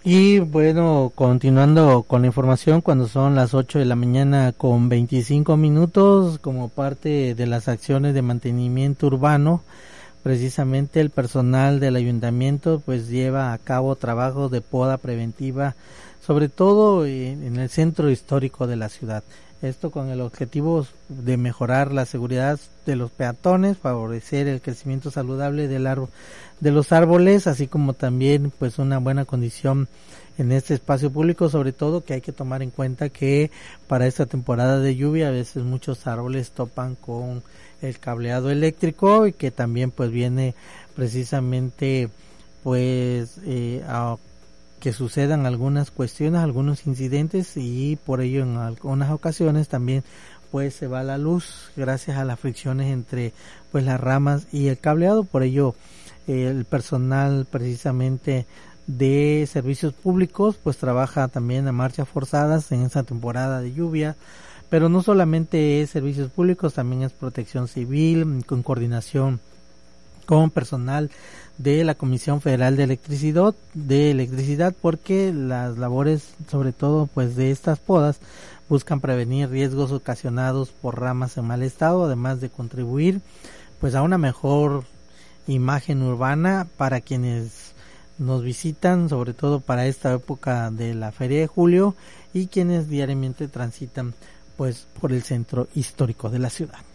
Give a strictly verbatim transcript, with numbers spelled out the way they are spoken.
Y bueno, continuando con la información, cuando son las ocho de la mañana con veinticinco minutos, como parte de las acciones de mantenimiento urbano, precisamente el personal del ayuntamiento pues lleva a cabo trabajos de poda preventiva, sobre todo en, en el centro histórico de la ciudad. Esto con el objetivo de mejorar la seguridad de los peatones, favorecer el crecimiento saludable del árbol, de los árboles, así como también pues una buena condición en este espacio público, sobre todo que hay que tomar en cuenta que para esta temporada de lluvia a veces muchos árboles topan con el cableado eléctrico y que también pues viene precisamente pues eh, a que sucedan algunas cuestiones, algunos incidentes, y por ello en algunas ocasiones también pues se va la luz gracias a las fricciones entre pues las ramas y el cableado. Por ello eh, el personal precisamente de servicios públicos pues trabaja también a marchas forzadas en esta temporada de lluvia, pero no solamente es servicios públicos, también es protección civil con coordinación con personal de la Comisión Federal de Electricidad, de electricidad, porque las labores, sobre todo pues de estas podas, buscan prevenir riesgos ocasionados por ramas en mal estado, además de contribuir pues a una mejor imagen urbana para quienes nos visitan, sobre todo para esta época de la Feria de Julio, y quienes diariamente transitan pues por el centro histórico de la ciudad.